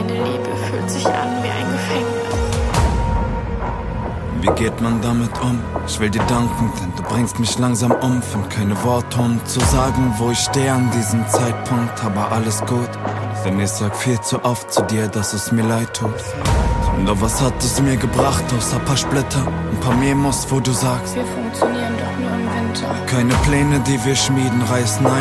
Deine Liebe fühlt sich an wie ein Gefängnis. Wie geht man damit um? Ich will dir danken, denn du bringst mich langsam um. Find keine Worte, um zu sagen, wo ich stehe an diesem Zeitpunkt. Aber alles gut, denn ich sag viel zu oft zu dir, dass es mir leid tut. Doch was hat es mir gebracht, außer paar Splitter, ein paar Memos, wo du sagst, wir funktionieren doch nur im Winter. Keine Pläne, die wir schmieden, reißen ein.